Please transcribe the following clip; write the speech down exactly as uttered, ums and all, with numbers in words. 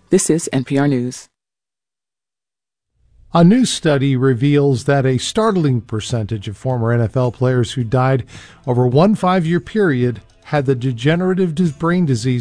This is N P R News. A new study reveals that a startling percentage of former N F L players who died over one five-year period had the degenerative brain disease